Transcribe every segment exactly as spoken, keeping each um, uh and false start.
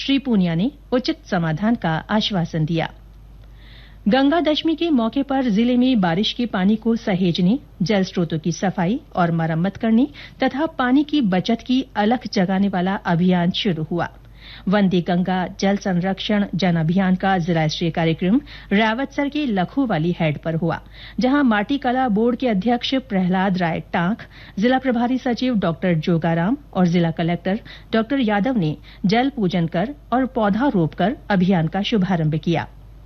श्री पूनिया ने उचित समाधान का आश्वासन दिया। गंगा दशमी के मौके पर जिले में बारिश के पानी को सहेजने, जल स्रोतों की सफाई और मरम्मत करने तथा पानी की बचत की अलख जगाने वाला अभियान शुरू हुआ। वंदे गंगा जल संरक्षण जन अभियान का जिला स्तरीय कार्यक्रम रावतसर के लखोवाली हेड पर हुआ, जहां माटी कला बोर्ड के अध्यक्ष प्रहलाद राय टांक, जिला प्रभारी सचिव डॉक्टर जोगाराम और जिला कलेक्टर डॉक्टर यादव ने जल पूजन कर और पौधा रोपकर अभियान का शुभारंभ किया।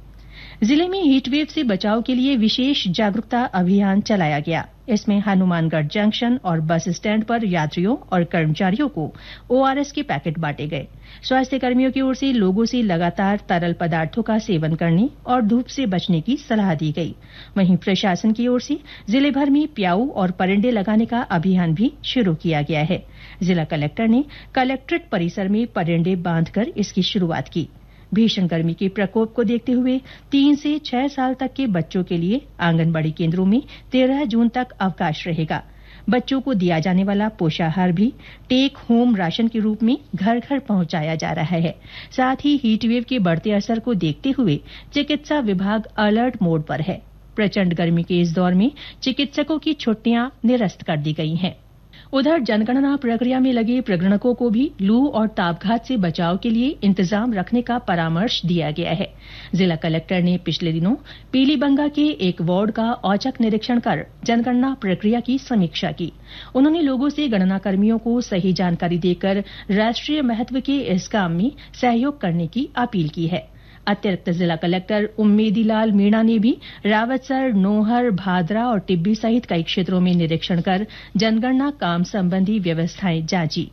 जिले में हीटवेव से बचाव के लिए विशेष जागरूकता अभियान चलाया गया। इसमें हनुमानगढ़ जंक्शन और बस स्टैंड पर यात्रियों और कर्मचारियों को ओआरएस के पैकेट बांटे गए। स्वास्थ्य कर्मियों की ओर से लोगों से लगातार तरल पदार्थों का सेवन करने और धूप से बचने की सलाह दी गई। वहीं प्रशासन की ओर से जिले भर में प्याऊ और परिंडे लगाने का अभियान भी शुरू किया गया है। जिला कलेक्टर ने कलेक्ट्रेट परिसर में परिंडे बांधकर इसकी शुरुआत की। भीषण गर्मी के प्रकोप को देखते हुए तीन से छह साल तक के बच्चों के लिए आंगनबाड़ी केंद्रों में तेरह जून तक अवकाश रहेगा। बच्चों को दिया जाने वाला पोषाहार भी टेक होम राशन के रूप में घर घर पहुंचाया जा रहा है। साथ ही हीटवेव के बढ़ते असर को देखते हुए चिकित्सा विभाग अलर्ट मोड पर है। प्रचंड गर्मी के इस दौर में चिकित्सकों की छुट्टियां निरस्त कर दी गई हैं। उधर जनगणना प्रक्रिया में लगे प्रगणकों को भी लू और तापघात से बचाव के लिए इंतजाम रखने का परामर्श दिया गया है। जिला कलेक्टर ने पिछले दिनों पीलीबंगा के एक वार्ड का औचक निरीक्षण कर जनगणना प्रक्रिया की समीक्षा की। उन्होंने लोगों से गणना कर्मियों को सही जानकारी देकर राष्ट्रीय महत्व के इस काम में सहयोग करने की अपील की है। अतिरिक्त जिला कलेक्टर उम्मेदी लाल मीणा ने भी रावतसर, नोहर, भादरा और टिब्बी सहित कई क्षेत्रों में निरीक्षण कर जनगणना काम संबंधी व्यवस्थाएं जांची।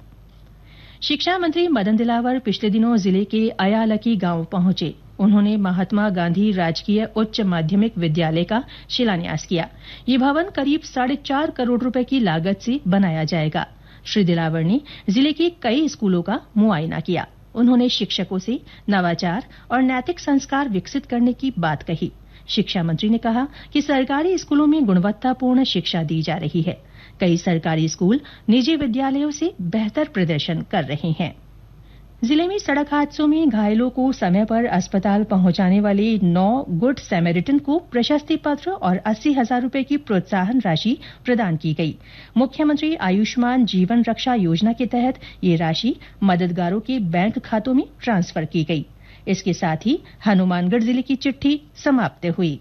शिक्षा मंत्री मदन दिलावर पिछले दिनों जिले के अयालकी गांव पहुंचे। उन्होंने महात्मा गांधी राजकीय उच्च माध्यमिक विद्यालय का शिलान्यास किया। ये भवन करीब साढ़े चार करोड़ रुपए की लागत से बनाया जाएगा। श्री दिलावर ने जिले के कई स्कूलों का मुआयना किया। उन्होंने शिक्षकों से नवाचार और नैतिक संस्कार विकसित करने की बात कही। शिक्षा मंत्री ने कहा कि सरकारी स्कूलों में गुणवत्तापूर्ण शिक्षा दी जा रही है। कई सरकारी स्कूल निजी विद्यालयों से बेहतर प्रदर्शन कर रहे हैं। जिले में सड़क हादसों में घायलों को समय पर अस्पताल पहुंचाने वाले नौ गुड सैमेरिटन को प्रशस्ति पत्र और अस्सी हजार रूपये की प्रोत्साहन राशि प्रदान की गई। मुख्यमंत्री आयुष्मान जीवन रक्षा योजना के तहत ये राशि मददगारों के बैंक खातों में ट्रांसफर की गई। इसके साथ ही हनुमानगढ़ जिले की चिट्ठी समाप्त हुई।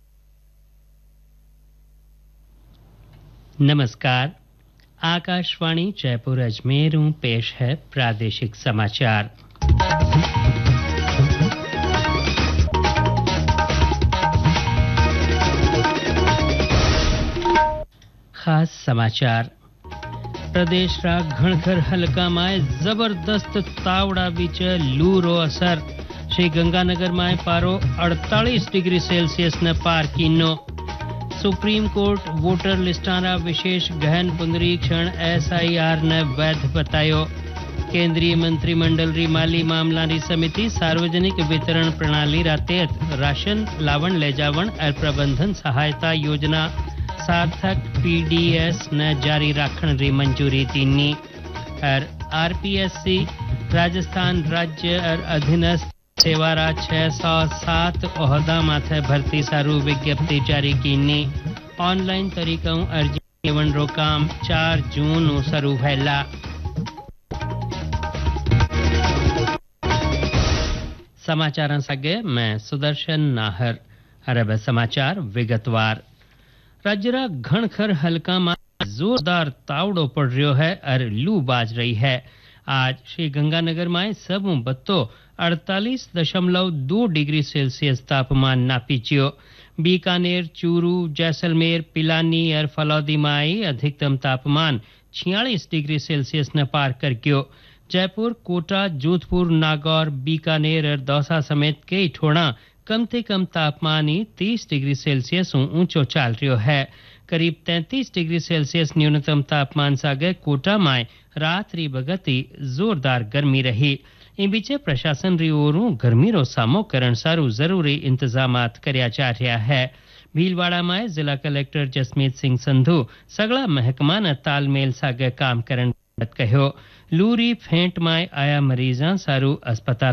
नमस्कार, आकाशवाणी जयपुर अजमेर पेश है प्रादेशिक समाचार। खास समाचार प्रदेश रा घणखर हलका में जबरदस्त तावड़ा बीच लू रो असर। श्री गंगानगर में पारो अड़तालीस डिग्री सेल्सियस ने पार कीनो। सुप्रीम कोर्ट वोटर लिस्टाना विशेष गहन पुनरीक्षण एसआईआर ने वैध बतायो। केंद्रीय मंत्रिमंडल री माली मामला री समिति सार्वजनिक वितरण प्रणाली रा तहत राशन लावण ले जावण और प्रबंधन सहायता योजना सार्थक पीडीएस ने जारी राखण री मंजूरी दीनी। और आरपीएससी राजस्थान राज्य और अधीनस्थ सेवारा छह सौ सात ओहदा माथे भर्ती सारू विज्ञप्ति जारी कीनी। ऑनलाइन तरीकों अर्जी केवन रो काम चार जून नु शुरू भैला। समाचार सगे मैं सुदर्शन नाहर। अरब समाचार विगतवार। राज्य घणखर हलका में जोरदार तावड़ो पड़ रही है और लू बाज रही है। आज श्री गंगानगर में सब बत्तो अड़तालीस दशमलव दो डिग्री सेल्सियस तापमान नापीच्यो। बीकानेर, चूरू, जैसलमेर, पिलानी और फलौदी में अधिकतम तापमान छियालीस डिग्री सेल्सियस ने पार कर गयो। जयपुर, कोटा, जोधपुर, नागौर, बीकानेर और दौसा समेत कई ठोड़ा कम से कम तापमान ही तीस डिग्री सेल्सियस ऊंचो चाल रह्यो है। करीब तैंतीस डिग्री सेल्सियस न्यूनतम तापमान सागे कोटा में रात री बगती जोरदार गर्मी रही। इन बीचे प्रशासन री ओरू गर्मी रो सामो करण सारू जरूरी इंतजामात कर्या जा रहा है। भीलवाड़ा में जिला कलेक्टर जसमीत सिंह संधू सगला महकमा ने तालमेल सागे काम करण कह्यो। लूरी फेंट में आया मरीजा सारू अस्पताल